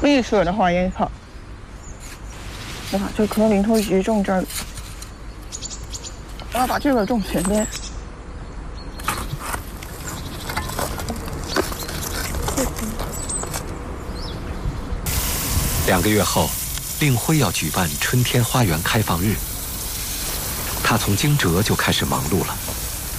可以设的花烟草，我把这棵零头菊种这儿，我要把这个种前边。 2个月后，令辉要举办春天花园开放日，他从惊蛰就开始忙碌了。